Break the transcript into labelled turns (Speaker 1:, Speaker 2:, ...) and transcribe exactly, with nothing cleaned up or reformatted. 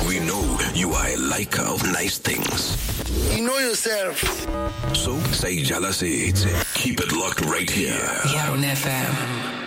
Speaker 1: We know you are a liker of nice things.
Speaker 2: You know yourself.
Speaker 1: So, say jealousy. Keep it locked right here.
Speaker 3: Yaron F M.